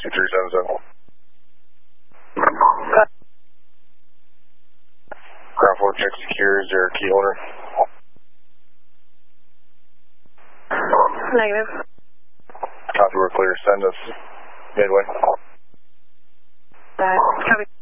2377. Ground floor check secure. Is there a key holder? Negative. Copy, we're clear. Send us midway. Copy.